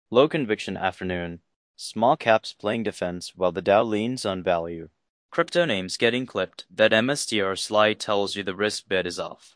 Low conviction afternoon. Small caps playing defense while the Dow leans on value. Crypto names getting clipped. That MSTR slide tells you the risk bid is off.